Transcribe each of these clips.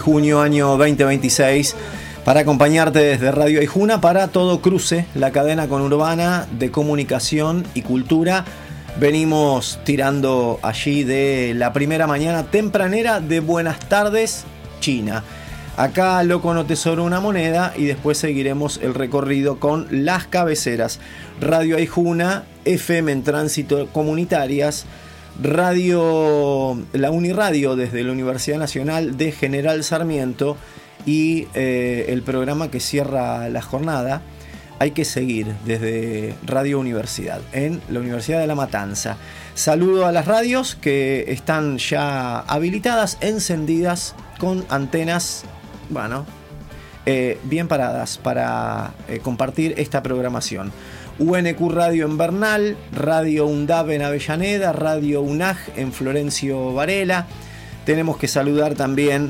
junio, año 2026, para acompañarte desde Radio Aijuna para todo Cruce, la cadena conurbana de comunicación y cultura. Venimos tirando allí de la primera mañana tempranera de Buenas Tardes, China. Acá Loco no te sobra una moneda y después seguiremos el recorrido con las cabeceras. Radio Aijuna, FM en tránsito comunitarias, la Uniradio desde la Universidad Nacional de General Sarmiento y el programa que cierra la jornada. Hay que seguir desde Radio Universidad, en la Universidad de La Matanza. Saludo a las radios que están ya habilitadas, encendidas, con antenas, bien paradas para compartir esta programación. UNQ Radio en Bernal, Radio UNDAV en Avellaneda, Radio UNAG en Florencio Varela. Tenemos que saludar también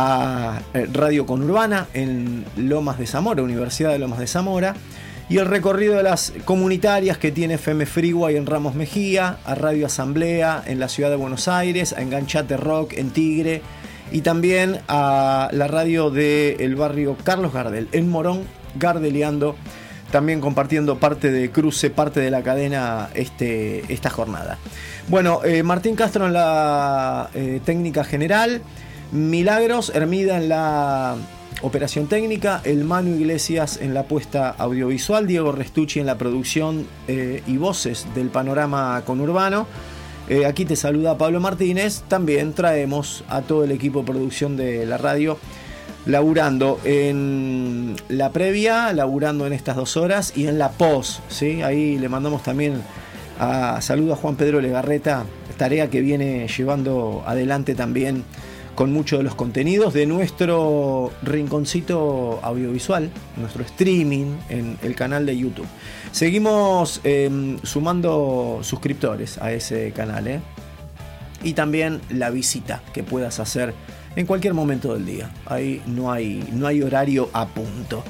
a Radio Conurbana en Lomas de Zamora, Universidad de Lomas de Zamora, y el recorrido de las comunitarias que tiene FM Freeway en Ramos Mejía, a Radio Asamblea en la Ciudad de Buenos Aires, a Enganchate Rock en Tigre, y también a la radio del barrio Carlos Gardel en Morón, Gardeliando, también compartiendo parte de Cruce, parte de la cadena esta jornada. Bueno, Martín Castro en la técnica general, Milagros Hermida en la operación técnica, el Manu Iglesias en la puesta audiovisual, Diego Restucci en la producción y voces del panorama conurbano. Aquí te saluda Pablo Martínez. También traemos a todo el equipo de producción de la radio laburando en la previa, laburando en estas 2 horas y en la post, ¿sí? Ahí le mandamos también saludo a Juan Pedro Legarreta, tarea que viene llevando adelante también con muchos de los contenidos de nuestro rinconcito audiovisual, nuestro streaming en el canal de YouTube. Seguimos sumando suscriptores a ese canal, y también la visita que puedas hacer en cualquier momento del día. Ahí no hay horario a punto.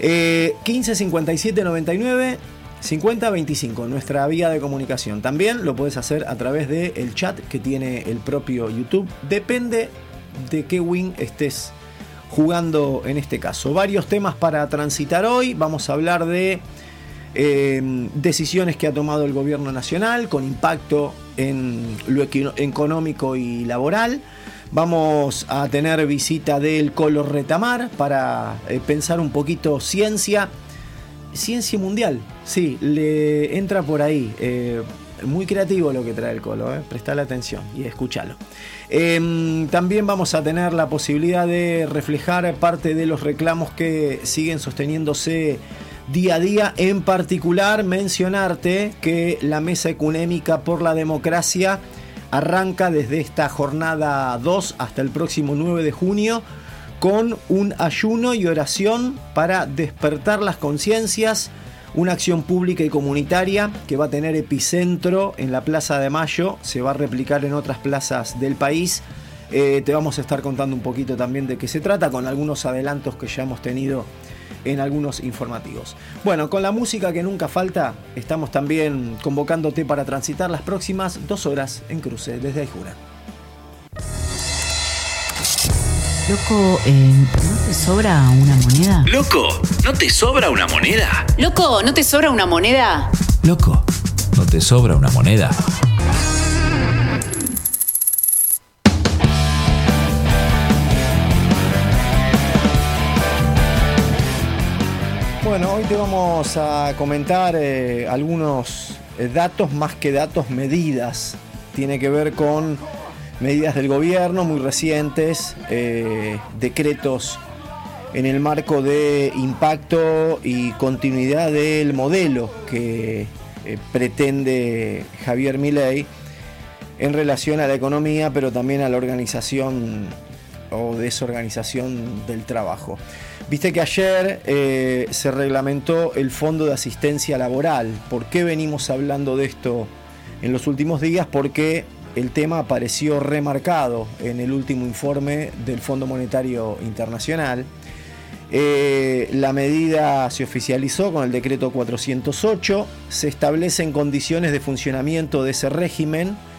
15 57 99 50 25, nuestra vía de comunicación. También lo puedes hacer a través del chat que tiene el propio YouTube. Depende de qué win estés jugando en este caso. Varios temas para transitar hoy. Vamos a hablar de decisiones que ha tomado el gobierno nacional con impacto en lo económico y laboral. Vamos a tener visita del Colo Retamar para pensar un poquito ciencia mundial. Sí, le entra por ahí. Muy creativo lo que trae el Colo, prestale atención y escúchalo. También vamos a tener la posibilidad de reflejar parte de los reclamos que siguen sosteniéndose día a día. En particular, mencionarte que la Mesa Ecuménica por la Democracia arranca desde esta jornada 2 hasta el próximo 9 de junio con un ayuno y oración para despertar las conciencias. Una acción pública y comunitaria que va a tener epicentro en la Plaza de Mayo, se va a replicar en otras plazas del país. Te vamos a estar contando un poquito también de qué se trata, con algunos adelantos que ya hemos tenido en algunos informativos. Bueno, con la música que nunca falta, estamos también convocándote para transitar las próximas 2 horas en Cruce, desde Aijuna. Loco, ¿no te sobra una moneda? Loco, ¿no te sobra una moneda? Loco, ¿no te sobra una moneda? Loco, ¿no te sobra una moneda? Bueno, hoy te vamos a comentar algunos datos, más que datos, medidas. Tiene que ver con medidas del gobierno muy recientes, decretos en el marco de impacto y continuidad del modelo que pretende Javier Milei en relación a la economía, pero también a la organización o desorganización del trabajo. Viste que ayer se reglamentó el Fondo de Asistencia Laboral. ¿Por qué venimos hablando de esto en los últimos días? Porque el tema apareció remarcado en el último informe del Fondo Monetario Internacional. La medida se oficializó con el decreto 408, se establecen condiciones de funcionamiento de ese régimen,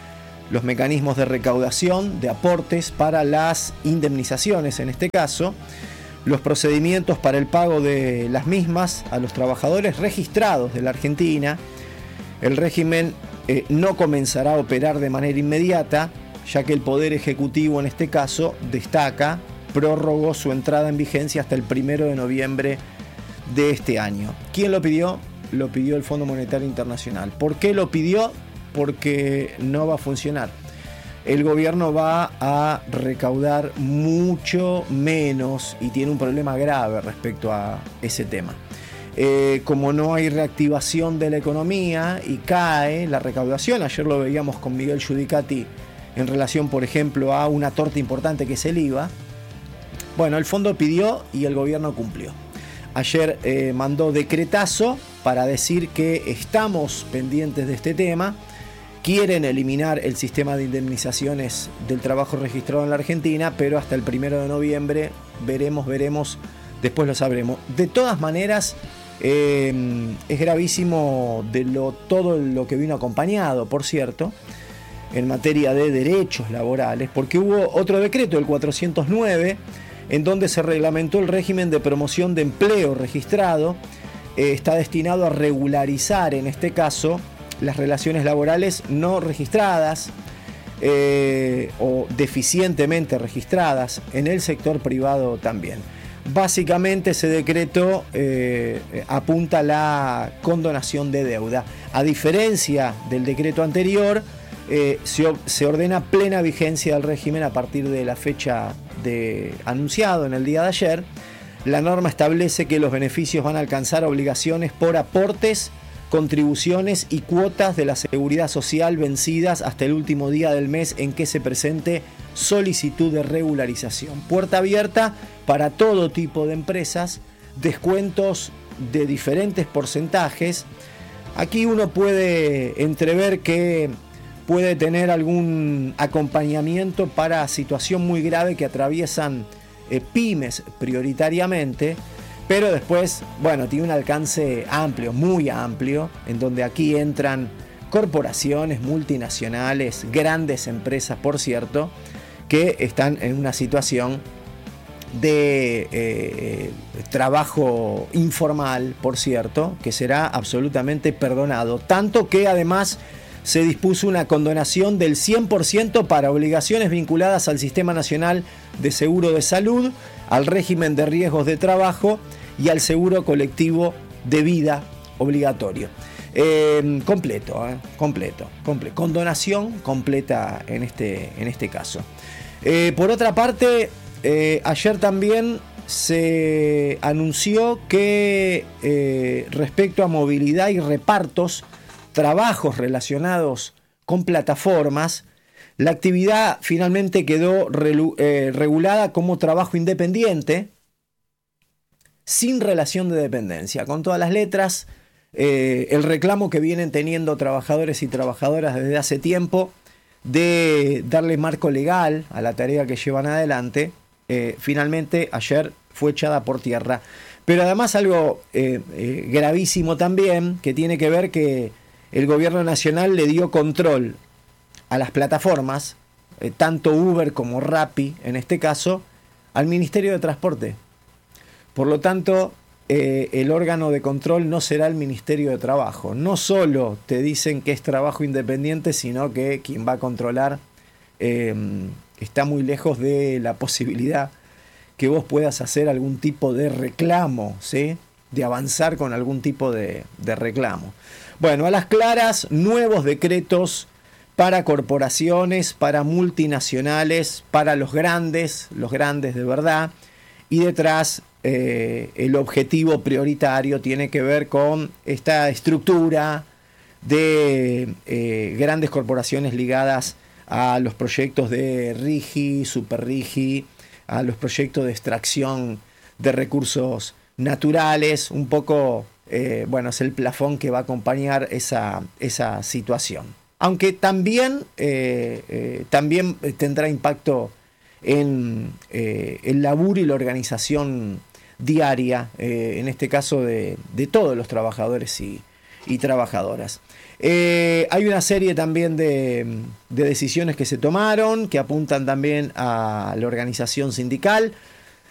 los mecanismos de recaudación, de aportes para las indemnizaciones en este caso, los procedimientos para el pago de las mismas a los trabajadores registrados de la Argentina. El régimen no comenzará a operar de manera inmediata, ya que el Poder Ejecutivo en este caso destaca, prorrogó su entrada en vigencia hasta el 1 de noviembre de este año. ¿Quién lo pidió? Lo pidió el Fondo Monetario Internacional. ¿Por qué lo pidió? Porque no va a funcionar. El gobierno va a recaudar mucho menos y tiene un problema grave respecto a ese tema. Como no hay reactivación de la economía y cae la recaudación, ayer lo veíamos con Miguel Giudicati en relación, por ejemplo, a una torta importante que es el IVA. Bueno, el fondo pidió y el gobierno cumplió. Ayer mandó decretazo para decir que estamos pendientes de este tema. Quieren eliminar el sistema de indemnizaciones del trabajo registrado en la Argentina, pero hasta el 1 de noviembre veremos, después lo sabremos. De todas maneras, es gravísimo todo lo que vino acompañado, por cierto, en materia de derechos laborales, porque hubo otro decreto, el 409, en donde se reglamentó el régimen de promoción de empleo registrado. Está destinado a regularizar, en este caso, las relaciones laborales no registradas o deficientemente registradas en el sector privado también. Básicamente ese decreto apunta a la condonación de deuda. A diferencia del decreto anterior, se ordena plena vigencia del régimen a partir de la fecha anunciado en el día de ayer. La norma establece que los beneficios van a alcanzar obligaciones por aportes, contribuciones y cuotas de la seguridad social vencidas hasta el último día del mes en que se presente solicitud de regularización. Puerta abierta para todo tipo de empresas, descuentos de diferentes porcentajes. Aquí uno puede entrever que puede tener algún acompañamiento para situación muy grave que atraviesan pymes prioritariamente, pero después, bueno, tiene un alcance amplio, muy amplio, en donde aquí entran corporaciones multinacionales, grandes empresas, por cierto, que están en una situación de trabajo informal, por cierto, que será absolutamente perdonado, tanto que además se dispuso una condonación del 100% para obligaciones vinculadas al Sistema Nacional de Seguro de Salud, al régimen de riesgos de trabajo y al seguro colectivo de vida obligatorio. Completo. Condonación completa en este caso. Por otra parte, ayer también se anunció que respecto a movilidad y repartos, trabajos relacionados con plataformas, la actividad finalmente quedó regulada como trabajo independiente, sin relación de dependencia, con todas las letras. El reclamo que vienen teniendo trabajadores y trabajadoras desde hace tiempo de darle marco legal a la tarea que llevan adelante, finalmente ayer fue echada por tierra. Pero además algo gravísimo también, que tiene que ver que el gobierno nacional le dio control a las plataformas, tanto Uber como Rappi en este caso, al Ministerio de Transporte. Por lo tanto, el órgano de control no será el Ministerio de Trabajo. No solo te dicen que es trabajo independiente, sino que quien va a controlar está muy lejos de la posibilidad que vos puedas hacer algún tipo de reclamo, ¿sí? De avanzar con algún tipo de reclamo. Bueno, a las claras, nuevos decretos para corporaciones, para multinacionales, para los grandes de verdad, y detrás el objetivo prioritario tiene que ver con esta estructura de grandes corporaciones ligadas a los proyectos de RIGI, SuperRIGI, a los proyectos de extracción de recursos naturales, un poco, es el plafón que va a acompañar esa situación. Aunque también tendrá impacto en el laburo y la organización diaria, en este caso de todos los trabajadores y y trabajadoras. Hay una serie también de decisiones que se tomaron, que apuntan también a la organización sindical.